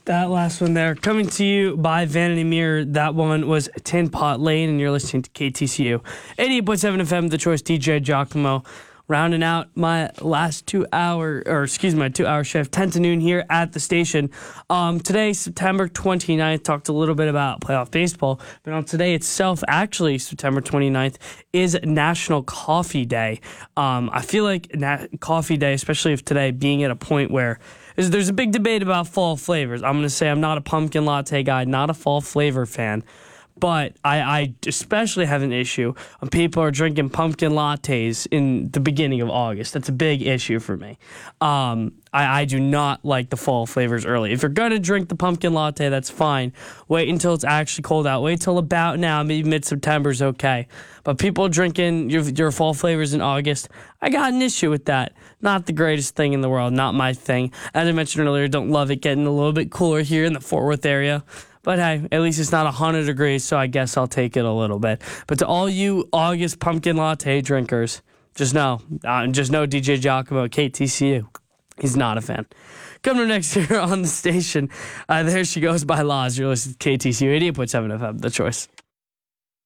That last one there, coming to you by Vanity Mirror. That one was Tin Pot Lane, and you're listening to KTCU 88.7 FM, The Choice. DJ Giacomo, rounding out my last 2 hour, my 2 hour shift, 10 to noon here at the station. Today, September 29th, talked a little bit about playoff baseball, but on today itself, actually, September 29th, is National Coffee Day. I feel like Coffee Day, especially if today being at a point where there's a big debate about fall flavors. I'm going to say I'm not a pumpkin latte guy, not a fall flavor fan. But I especially have an issue when people are drinking pumpkin lattes in the beginning of August. That's a big issue for me. I do not like the fall flavors early. If you're going to drink the pumpkin latte, that's fine. Wait until it's actually cold out. Wait till about now, maybe mid-September is okay. But people drinking your fall flavors in August, I got an issue with that. Not the greatest thing in the world, not my thing. As I mentioned earlier, don't love it getting a little bit cooler here in the Fort Worth area. But hey, at least it's not 100 degrees, so I guess I'll take it a little bit. But to all you August pumpkin latte drinkers, just know DJ Giacomo, KTCU, he's not a fan. Coming up next here on the station, there she goes by Laws. You're listening to KTCU 88.7 FM, The Choice.